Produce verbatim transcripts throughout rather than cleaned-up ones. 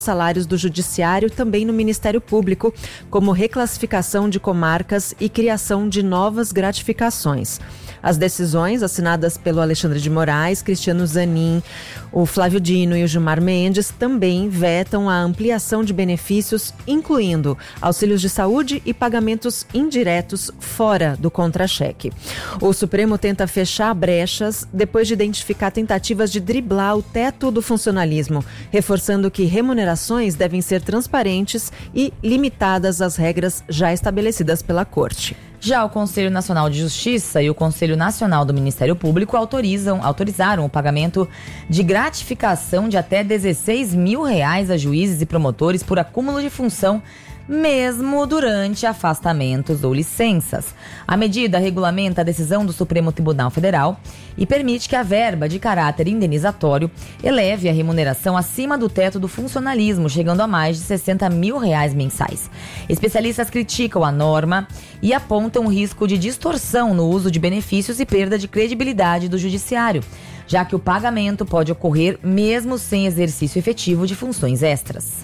salários do Judiciário, também no Ministério Público, como reclassificação de comarcas e criação de novas gratificações. As decisões assinadas pelo Alexandre de Moraes, Cristiano Zanin, o Flávio Dino e o Gilmar Mendes também vetam a ampliação de benefícios, incluindo auxílios de saúde e pagamentos indiretos fora do contra-cheque. O Supremo tenta fechar brechas depois de identificar tentativas de driblar o teto do funcionalismo, reforçando que remunerações devem ser transparentes e limitadas às regras já estabelecidas pela Corte. Já o Conselho Nacional de Justiça e o Conselho Nacional do Ministério Público autorizam, autorizaram o pagamento de gratificação de até dezesseis mil reais a juízes e promotores por acúmulo de função, mesmo durante afastamentos ou licenças. A medida regulamenta a decisão do Supremo Tribunal Federal e permite que a verba de caráter indenizatório eleve a remuneração acima do teto do funcionalismo, chegando a mais de sessenta mil reais mensais. Especialistas criticam a norma e apontam o risco de distorção no uso de benefícios e perda de credibilidade do judiciário, já que o pagamento pode ocorrer mesmo sem exercício efetivo de funções extras.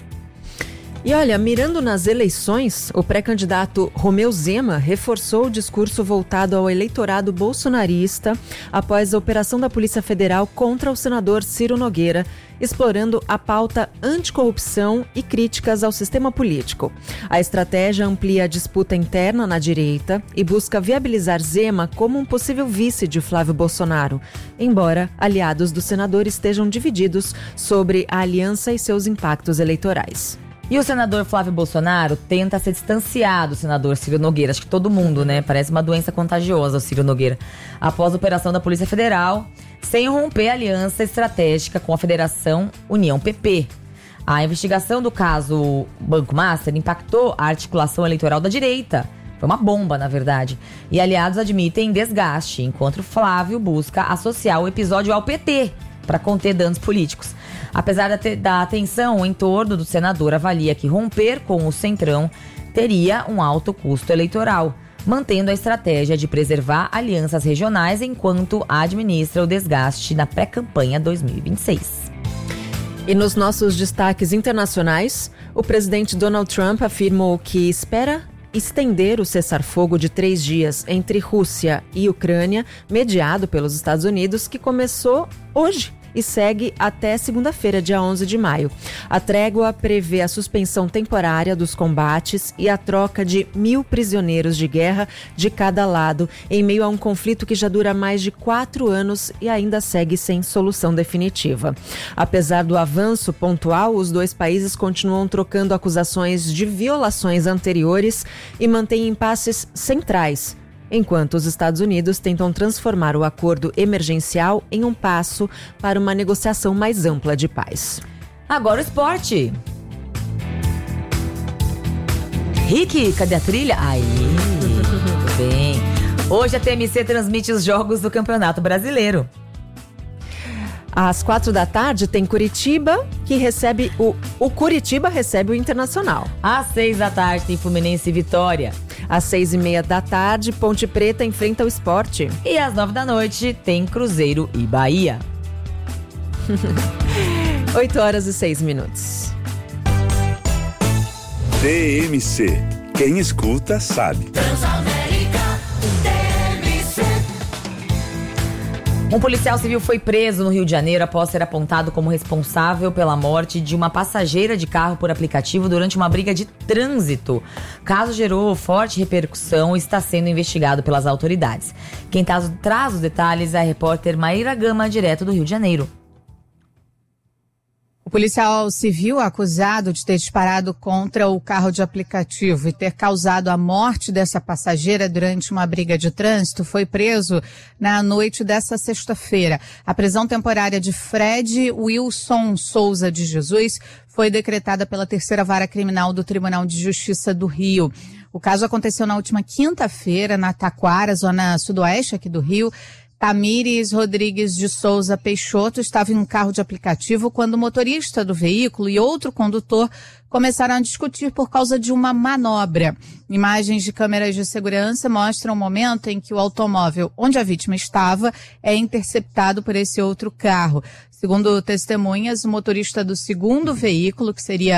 E olha, mirando nas eleições, o pré-candidato Romeu Zema reforçou o discurso voltado ao eleitorado bolsonarista após a operação da Polícia Federal contra o senador Ciro Nogueira, explorando a pauta anticorrupção e críticas ao sistema político. A estratégia amplia a disputa interna na direita e busca viabilizar Zema como um possível vice de Flávio Bolsonaro, embora aliados do senador estejam divididos sobre a aliança e seus impactos eleitorais. E o senador Flávio Bolsonaro tenta se distanciar do senador Ciro Nogueira. Acho que todo mundo, né? Parece uma doença contagiosa o Ciro Nogueira. Após a operação da Polícia Federal, sem romper a aliança estratégica com a Federação União P P. A investigação do caso Banco Master impactou a articulação eleitoral da direita. Foi uma bomba, na verdade. E aliados admitem desgaste, enquanto Flávio busca associar o episódio ao P T para conter danos políticos. Apesar da, te- da atenção, o entorno do senador avalia que romper com o Centrão teria um alto custo eleitoral, mantendo a estratégia de preservar alianças regionais enquanto administra o desgaste na pré-campanha dois mil e vinte e seis. E nos nossos destaques internacionais, o presidente Donald Trump afirmou que espera estender o cessar-fogo de três dias entre Rússia e Ucrânia, mediado pelos Estados Unidos, que começou hoje e segue até segunda-feira, dia onze de maio. A trégua prevê a suspensão temporária dos combates e a troca de mil prisioneiros de guerra de cada lado, em meio a um conflito que já dura mais de quatro anos e ainda segue sem solução definitiva. Apesar do avanço pontual, os dois países continuam trocando acusações de violações anteriores e mantêm impasses centrais, enquanto os Estados Unidos tentam transformar o acordo emergencial em um passo para uma negociação mais ampla de paz. Agora o esporte. Rick, cadê a trilha? Aí, tudo bem. Hoje a T M C transmite os jogos do Campeonato Brasileiro. Às quatro da tarde tem Curitiba, que recebe o... O Curitiba recebe o Internacional. Às seis da tarde tem Fluminense e Vitória. Às seis e meia da tarde, Ponte Preta enfrenta o Sport. E às nove da noite tem Cruzeiro e Bahia. Oito horas e seis minutos. T M C. Quem escuta sabe. Um policial civil foi preso no Rio de Janeiro após ser apontado como responsável pela morte de uma passageira de carro por aplicativo durante uma briga de trânsito. O caso gerou forte repercussão e está sendo investigado pelas autoridades. Quem traz os detalhes é a repórter Maíra Gama, direto do Rio de Janeiro. O policial civil acusado de ter disparado contra o carro de aplicativo e ter causado a morte dessa passageira durante uma briga de trânsito foi preso na noite dessa sexta-feira. A prisão temporária de Fred Wilson Souza de Jesus foi decretada pela terceira vara criminal do Tribunal de Justiça do Rio. O caso aconteceu na última quinta-feira na Taquara, zona sudoeste aqui do Rio. Tamires Rodrigues de Souza Peixoto estava em um carro de aplicativo quando o motorista do veículo e outro condutor começaram a discutir por causa de uma manobra. Imagens de câmeras de segurança mostram o momento em que o automóvel onde a vítima estava é interceptado por esse outro carro. Segundo testemunhas, o motorista do segundo veículo, que seria